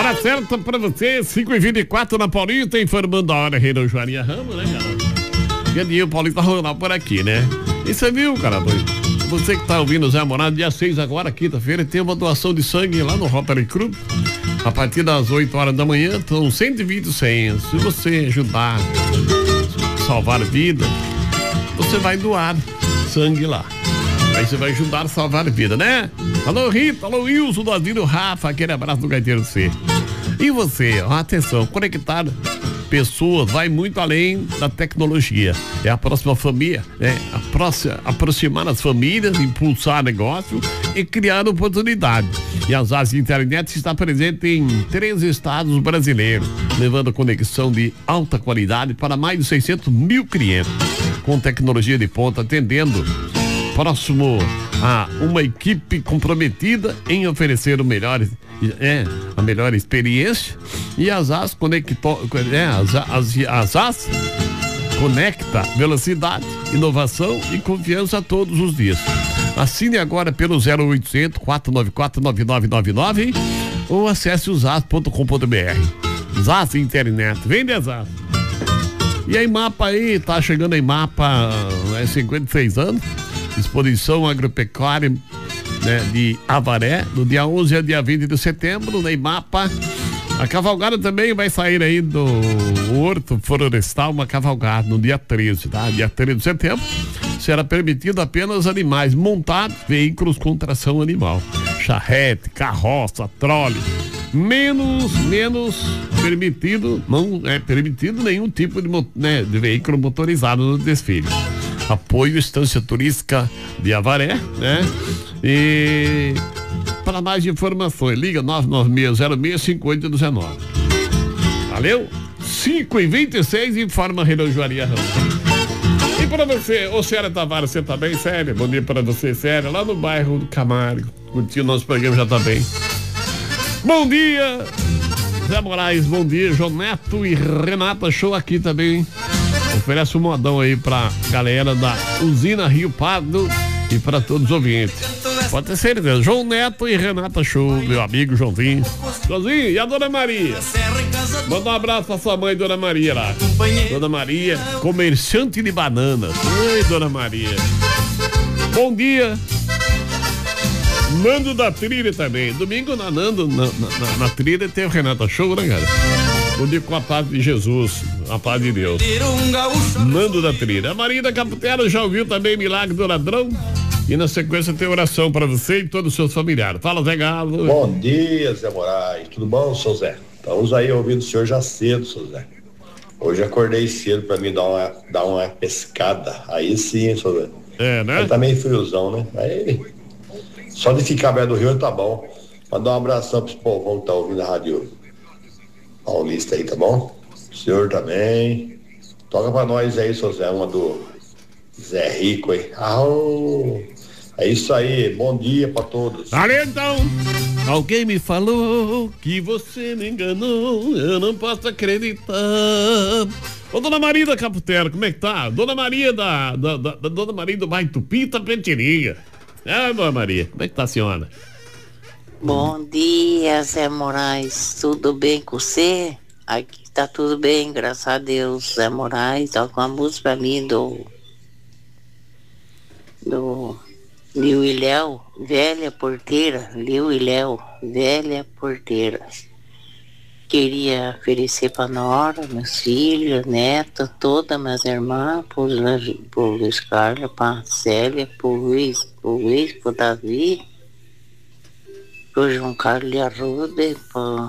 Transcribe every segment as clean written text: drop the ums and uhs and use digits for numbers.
Hora certa pra você, 5h24 na Paulista, informando a hora, Relojoaria Ramos, né, cara? Que dia o Paulista rolou por aqui, né? E você viu, cara, você que tá ouvindo o Zé Morado, dia 6 agora, quinta-feira, tem uma doação de sangue lá no Rotary Club. A partir das 8 horas da manhã, estão 120 senhas. Se você ajudar a salvar vidas, você vai doar sangue lá. Aí você vai ajudar a salvar vida, né? Alô, Rita, alô, Wilson, do Asilo, Rafa, aquele abraço do Gaiteiro C. E você, ó, atenção, conectar pessoas vai muito além da tecnologia. É a próxima família, né? Aproximar as famílias, impulsar negócio e criar oportunidade. E a ZAS Internet está presente em 3 estados brasileiros, levando conexão de alta qualidade para mais de 600 mil clientes, com tecnologia de ponta, atendendo próximo a uma equipe comprometida em oferecer a melhor experiência. E a ZAS a ZAS conecta velocidade, inovação e confiança todos os dias. Assine agora pelo 0800 494 9999 ou acesse o zas.com.br. ZAS Internet, vem de ZAS. E a IMAPA aí, tá chegando a IMAPA, 56 anos, exposição agropecuária, né, de Avaré, do dia 11 ao dia 20 de setembro, na IMAPA. A cavalgada também vai sair aí do Horto Florestal, uma cavalgada no dia 13, tá? Dia 13 de setembro, será permitido apenas animais montados, veículos com tração animal, charrete, carroça, trole, menos permitido, não é permitido nenhum tipo de veículo motorizado no desfile. Apoio Estância Turística de Avaré, né? E para mais informações, liga 996065819. Valeu? 5h26, informa a Relojoaria Ramos. E para você, ô Célia Tavares, você tá bem, Célia? Bom dia para você, Célia, lá no bairro do Camargo. Curtiu o nosso programa, já tá bem. Bom dia, Zé Moraes, bom dia, João Neto e Renata, show aqui também, hein? Oferece um modão aí pra galera da usina Rio Pardo e pra todos os ouvintes. Pode ter certeza, João Neto e Renata Show, meu amigo Joãozinho. Joãozinho, e a Dona Maria? Manda um abraço pra sua mãe, Dona Maria lá. Dona Maria, comerciante de bananas. Oi, Dona Maria. Bom dia. Nando da Trilha também. Domingo na Nando, na Trilha tem o Renata Show, né, cara? Bom dia com a paz de Jesus, a paz de Deus. Nando da Trilha. A Maria da Caputela já ouviu também Milagre do Ladrão? E na sequência tem oração para você e todos os seus familiares. Fala, Zé Galo. Bom dia, Zé Moraes. Tudo bom, seu Zé? Estamos aí ouvindo o senhor já cedo, seu Zé. Hoje acordei cedo para mim dar uma pescada. Aí sim, seu Zé. É, né? Aí tá meio friozão, né? Aí, só de ficar perto do rio tá bom. Mandar um abração pros povão que tá ouvindo a rádio Paulista aí, tá bom? O senhor também. Toca pra nós aí, seu Zé, uma do Zé Rico aí. É isso aí, bom dia pra todos. Valeu, então. Alguém me falou que você me enganou, eu não posso acreditar. Ô, Dona Maria da Caputela, como é que tá? Dona Maria da Dona Maria do bairro Tupi, Tapetininga. Dona Maria, como é que tá a senhora? Bom dia, Zé Moraes, tudo bem com você? Aqui tá tudo bem, graças a Deus. Zé Moraes, toca uma música pra mim do Liu e Léo, Velha Porteira, Liu e Léo, Velha Porteira. Queria oferecer pra Nora, meus filhos, neta, todas minhas irmãs, pro Luiz Carlos, pra Célia, pro Luiz, pro Davi, pro João Carlos e Arruda,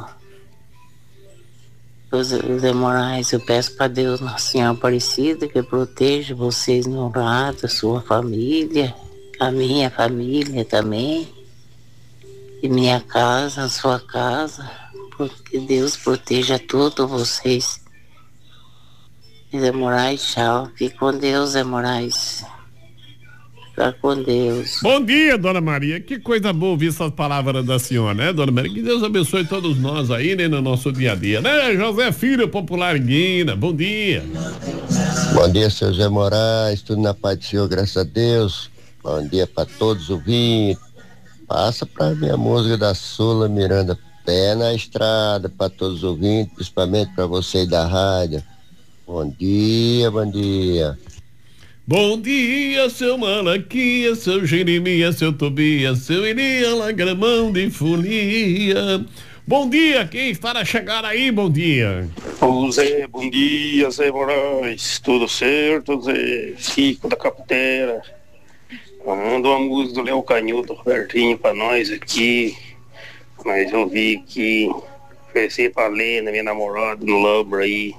pro Zé Moraes. Eu peço pra Deus, Nossa Senhora Aparecida, que proteja vocês no lado, a sua família, a minha família também, e minha casa, a sua casa, porque Deus proteja todos vocês. Zé Moraes, tchau. Fique com Deus, Zé Moraes. Fica com Deus. Bom dia, Dona Maria. Que coisa boa ouvir essas palavras da senhora, né, Dona Maria? Que Deus abençoe todos nós aí, né, no nosso dia a dia, né? José Filho, Popular Guina. Bom dia. Bom dia, seu Zé Moraes. Tudo na paz do Senhor, graças a Deus. Bom dia para todos os ouvintes. Passa para minha música da Sula Miranda Pé na estrada para todos os ouvintes, principalmente para vocês da rádio. Bom dia, bom dia. Bom dia, seu Malaquias, seu Jeremias, seu Tobias, seu Elias, Lagramão de Folia. Bom dia, quem está a chegar aí, bom dia. Ô Zé, bom dia, Zé Moraes, tudo certo, Zé? Chico da Caputera. Manda uma música do Léo Canhoto, Robertinho, pra nós aqui. Mas eu vi que oferecer pra Lena, minha namorada, no Lambra aí.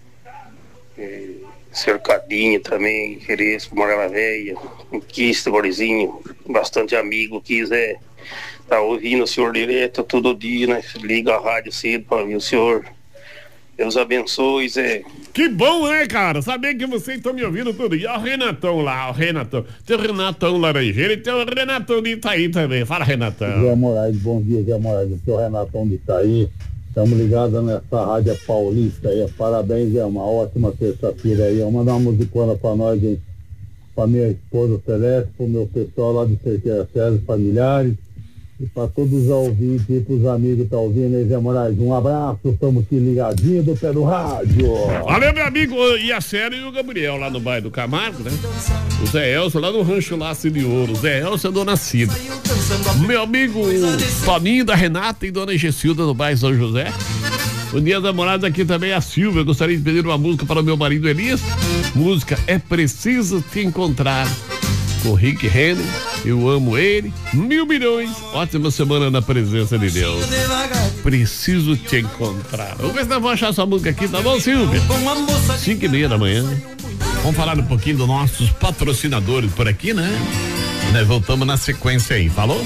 Cercadinho também, ofereço pra Morela Velha, um Quista, Gorizinho, bastante amigo aqui, Zé. Tá ouvindo o senhor direto todo dia, né? Liga a rádio cedo pra ver o senhor. Deus abençoe, Zé. Que bom, né, cara? Saber que vocês estão me ouvindo todo dia. Olha o Renatão lá, o Renatão. Tem o Renatão Laranjeira e tem o Renatão de Itaí também. Fala, Renatão. Zé Moraes, bom dia, Zé Moraes. Aqui é o Renatão de Itaí. Estamos ligados nessa rádio paulista aí. Parabéns, é uma ótima terça-feira aí. Eu mandar uma musicona pra nós, hein? Pra minha esposa Celeste, pro meu pessoal lá de Cerqueira César, familiares. E para todos os ouvintes e para os amigos que estão ouvindo aí, Zé Moraes, um abraço, estamos aqui ligadinhos do pé do rádio. Valeu, meu amigo, e a Sério e o Gabriel lá no bairro do Camargo, né? O Zé Elcio lá no Rancho Laço de Ouro, o Zé Elcio e a Dona Cida. Meu amigo Toninho da Renata e Dona Gessilda no bairro São José. O dia das namoradas aqui também é a Silvia. Gostaria de pedir uma música para o meu marido Elias. Música É Preciso Te Encontrar, com Rick Henry. Eu amo ele, 1.000 milhões. Ótima semana na presença de Deus. Preciso te encontrar. Vamos ver se nós vamos achar essa música aqui, tá bom, Silvia? 5:30 da manhã. Vamos falar um pouquinho dos nossos patrocinadores por aqui, né? Nós voltamos na sequência aí, falou?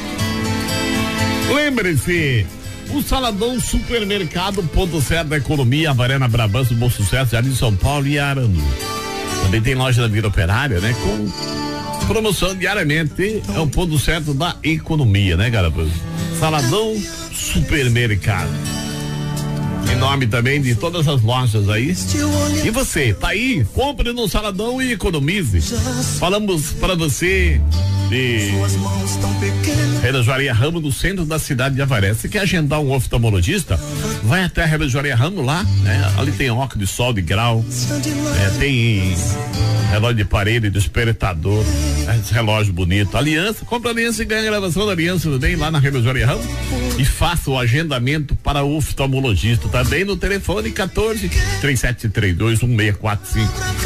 Lembre-se, o Saladão Supermercado, ponto certo da economia, Avaré na Brabança, Bom Sucesso, ali em São Paulo e Arandu. Também tem loja da Vila Operária, né? Com promoção diariamente, é o ponto certo da economia, né, galera? Saladão Supermercado. Em nome também de todas as lojas aí. E você, tá aí? Compre no Saladão e economize. Falamos para você de Relojoaria Ramo, no centro da cidade de Avaré. Se quer agendar um oftalmologista, vai até a Relojoaria Ramo lá, né? Ali tem óculos de sol, de grau, tem relógio de parede, despertador, relógio bonito, aliança, compra aliança e ganha a gravação da aliança também lá na Relojoaria Ramo e faça o agendamento para o oftalmologista também no telefone 14-3732-1645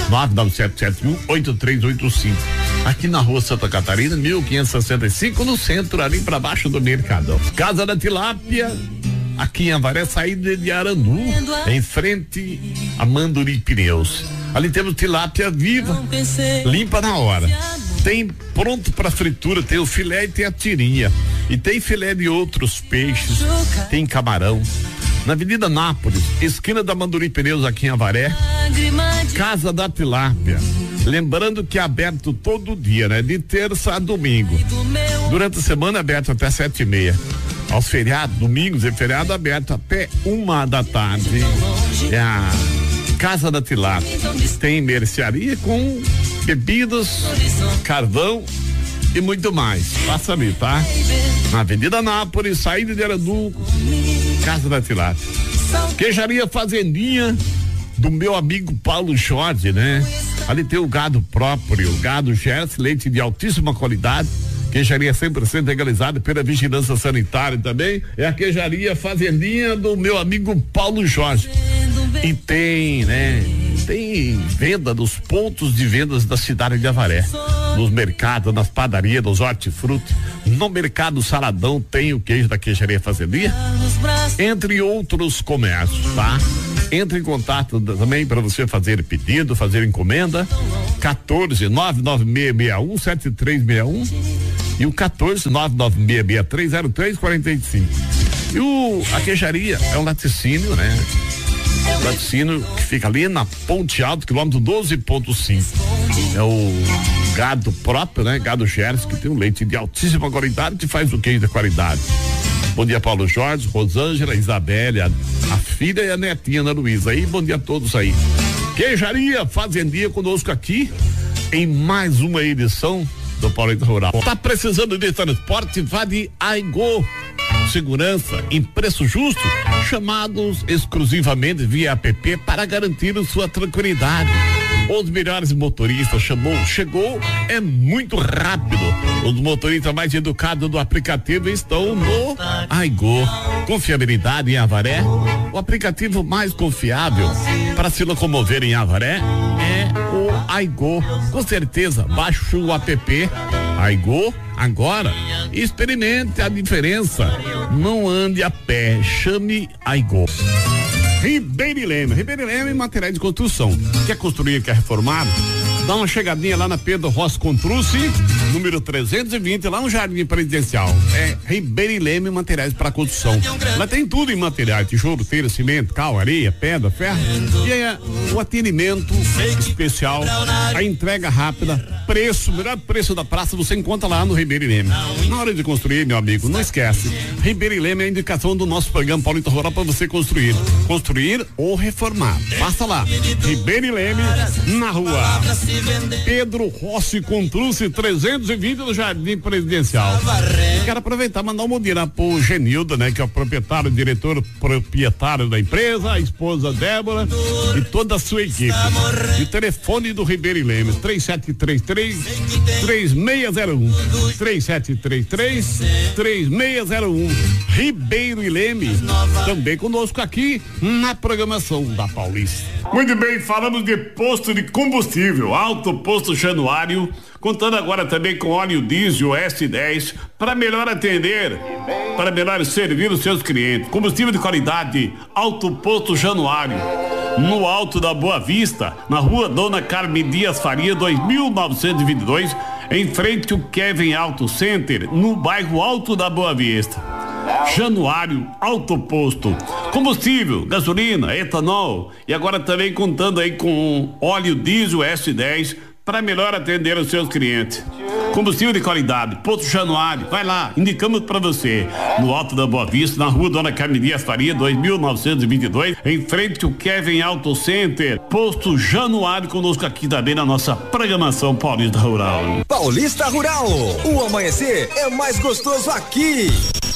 99771-8385 aqui na rua Santa Catarina, 1565, no centro, ali para baixo do Mercadão. Casa da Tilápia, aqui em Avaré, saída de Arandu, em frente a Manduri Pneus. Ali temos tilápia viva, limpa na hora. Tem pronto para fritura, tem o filé e tem a tirinha. E tem filé de outros peixes, tem camarão. Na Avenida Nápoles, esquina da Manduri Pneus, aqui em Avaré, Casa da Tilápia. Lembrando que é aberto todo dia, né? De terça a domingo. Durante a semana é aberto até 7:30. Aos feriados, domingos e feriado aberto até 1 da tarde. É a Casa da Tilápia. Tem mercearia com bebidas, carvão e muito mais. Passa ali, tá? Na Avenida Nápoles, saída de Arandu, Casa da Tilápia. Queijaria Fazendinha do meu amigo Paulo Jorge, né? Ali tem o gado próprio, o gado Gerson, leite de altíssima qualidade. Queijaria 100% legalizada pela Vigilância Sanitária também. É a Queijaria Fazendinha do meu amigo Paulo Jorge. E tem, né? Tem venda dos pontos de vendas da cidade de Avaré. Nos mercados, nas padarias, nos hortifruti. No mercado Saladão tem o queijo da Queijaria Fazendinha, entre outros comércios, tá? Entre em contato também para você fazer pedido, fazer encomenda. 14-99661-7361 e o 14-996630345. E a queijaria é um laticínio, né? Laticínio que fica ali na Ponte Alto, quilômetro 12.5. É o gado próprio, né? Gado Gerson, que tem um leite de altíssima qualidade, que faz o queijo de qualidade. Bom dia, Paulo Jorge, Rosângela, Isabelle, a filha e a netinha Ana Luísa aí. Bom dia a todos aí. Queijaria Fazendinha conosco aqui em mais uma edição do Paulista Rural. Tá precisando de transporte? Vá de Aigo. segurança e preço justo, chamados exclusivamente via app para garantir sua tranquilidade. Os melhores motoristas chegou, é muito rápido. Os motoristas mais educados do aplicativo estão no Aigo. Confiabilidade em Avaré. O aplicativo mais confiável para se locomover em Avaré é o Aigo. Com certeza, baixe o app Aigo agora e experimente a diferença. Não ande a pé, chame Aigo. Ribeiro Leme, materiais de construção. Quer construir, quer reformar? Dá uma chegadinha lá na Pedro Rossi Contrucci, número 320, lá no Jardim Presidencial. É Ribeiro Leme, materiais para construção. Lá tem tudo em materiais: tijolo, telha, cimento, cal, areia, pedra, ferro. E aí, o atendimento especial, a entrega rápida, melhor preço da praça você encontra lá no Ribeiro Leme. Na hora de construir, meu amigo, não esquece. Ribeiro Leme é a indicação do nosso programa Paulista Rural para você construir ou reformar. Passa lá, Ribeiro Leme, na rua Pedro Rossi Contrucci 320 no Jardim Presidencial. Eu quero aproveitar e mandar um bom dia pro Genildo, né, que é o diretor proprietário da empresa, a esposa Débora e toda a sua equipe. E o telefone do Ribeiro Leme, 3733-3601. 3733-3601. Ribeiro Leme, também conosco aqui na programação da Paulista. Muito bem, falamos de posto de combustível, Alto Posto Januário, contando agora também com óleo diesel S10 para melhor atender, para melhor servir os seus clientes. Combustível de qualidade, Alto Posto Januário, no Alto da Boa Vista, na rua Dona Carmen Dias Faria, 2922, em frente ao Kevin Auto Center, no bairro Alto da Boa Vista. Januário Alto Posto, combustível, gasolina, etanol e agora também contando aí com óleo diesel S10 para melhor atender os seus clientes. Combustível de qualidade, Posto Januário, vai lá, indicamos para você, no Alto da Boa Vista, na rua Dona Carmen Dias Faria, 2922, em frente ao Kevin Auto Center. Posto Januário, conosco aqui também na nossa programação Paulista Rural. Paulista Rural, o amanhecer é mais gostoso aqui.